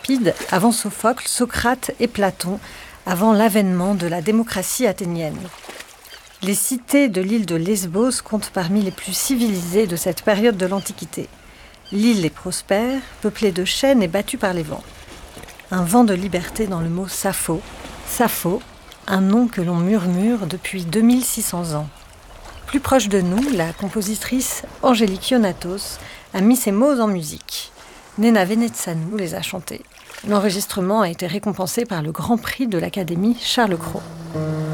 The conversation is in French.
rapide, avant Sophocle, Socrate et Platon, avant l'avènement de la démocratie athénienne. Les cités de l'île de Lesbos comptent parmi les plus civilisées de cette période de l'Antiquité. L'île est prospère, peuplée de chênes et battue par les vents. Un vent de liberté dans le mot Sappho. Sappho, un nom que l'on murmure depuis 2600 ans. Plus proche de nous, la compositrice Angélique Ionatos a mis ses mots en musique. Nena Venetsanu les a chantés. L'enregistrement a été récompensé par le Grand Prix de l'Académie Charles Cros.